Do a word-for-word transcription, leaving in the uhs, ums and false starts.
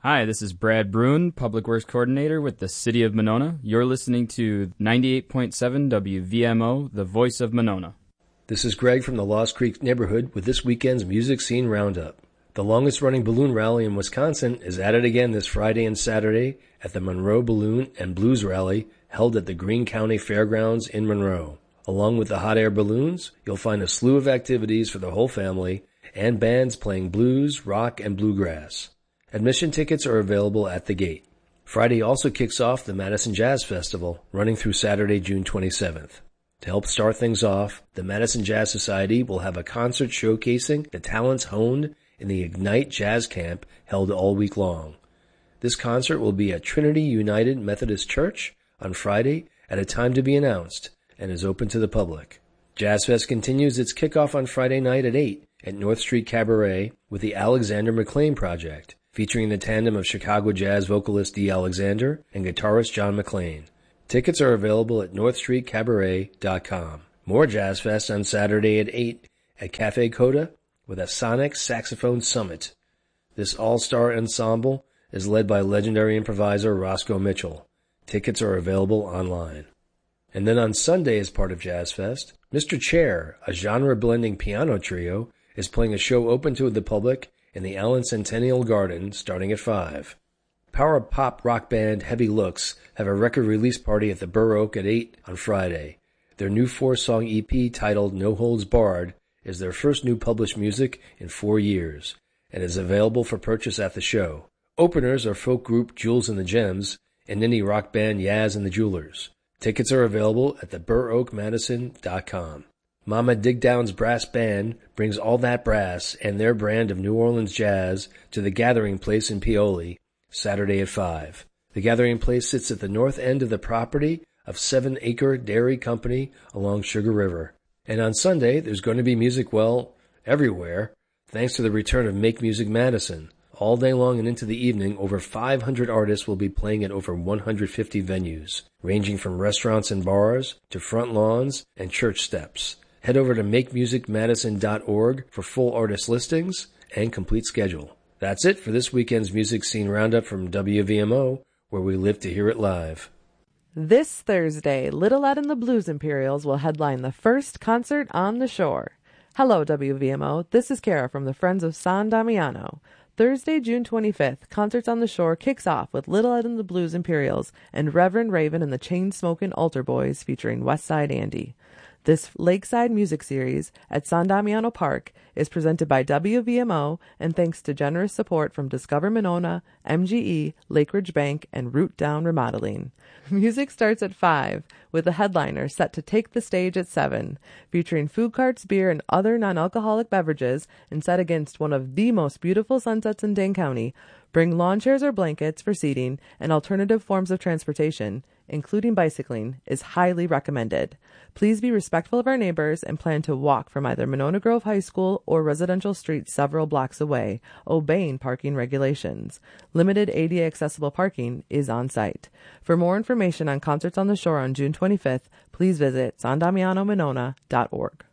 Hi, this is Brad Bruin, Public Works Coordinator with the City of Monona. You're listening to ninety-eight point seven W V M O, the voice of Monona. This is Greg from the Lost Creek neighborhood with this weekend's Music Scene Roundup. The longest-running balloon rally in Wisconsin is at it again this Friday and Saturday at the Monroe Balloon and Blues Rally held at the Greene County Fairgrounds in Monroe. Along with the hot air balloons, you'll find a slew of activities for the whole family and bands playing blues, rock, and bluegrass. Admission tickets are available at the gate. Friday also kicks off the Madison Jazz Festival, running through Saturday, June twenty-seventh. To help start things off, the Madison Jazz Society will have a concert showcasing the talents honed in the Ignite Jazz Camp held all week long. This concert will be at Trinity United Methodist Church on Friday at a time to be announced and is open to the public. Jazz Fest continues its kickoff on Friday night at eight at North Street Cabaret with the Alexander McLean Project, featuring the tandem of Chicago jazz vocalist Dee Alexander and guitarist John McLean. Tickets are available at north street cabaret dot com. More Jazz Fest on Saturday at eight at Cafe Coda with a Sonic Saxophone Summit. This all-star ensemble is led by legendary improviser Roscoe Mitchell. Tickets are available online. And then on Sunday, as part of Jazz Fest, Mister Chair, a genre-blending piano trio, is playing a show open to the public in the Allen Centennial Garden starting at five. Power pop rock band Heavy Looks have a record release party at the Burr Oak at eight on Friday. Their new four-song E P titled No Holds Barred is their first new published music in four years and is available for purchase at the show. Openers are folk group Jules and the Gems and indie rock band Yaz and the Jewelers. Tickets are available at the bur oak madison dot com. Mama Digdown's Brass Band brings all that brass and their brand of New Orleans jazz to the Gathering Place in Paoli, Saturday at five. The Gathering Place sits at the north end of the property of Seven Acre Dairy Company along Sugar River. And on Sunday, there's going to be music, well, everywhere, thanks to the return of Make Music Madison. All day long and into the evening, over five hundred artists will be playing at over one hundred fifty venues, ranging from restaurants and bars to front lawns and church steps. Head over to make music madison dot org for full artist listings and complete schedule. That's it for this weekend's Music Scene Roundup from W V M O, where we live to hear it live. This Thursday, Little Ed and the Blues Imperials will headline the first concert on the shore. Hello, W V M O. This is Kara from the Friends of San Damiano. Thursday, June twenty-fifth, Concerts on the Shore kicks off with Little Ed and the Blues Imperials and Reverend Raven and the Chain-Smokin' Altar Boys featuring Westside Andy. This lakeside music series at San Damiano Park is presented by W V M O and thanks to generous support from Discover Monona, M G E, Lakeridge Bank, and Root Down Remodeling. Music starts at five, with the headliner set to take the stage at seven, featuring food carts, beer, and other non-alcoholic beverages, and set against one of the most beautiful sunsets in Dane County. Bring lawn chairs or blankets for seating, and alternative forms of transportation, including bicycling, is highly recommended. Please be respectful of our neighbors and plan to walk from either Monona Grove High School or residential streets several blocks away, obeying parking regulations. Limited A D A accessible parking is on site. For more information on Concerts on the Shore on June twenty-fifth, please visit san damiano monona dot org.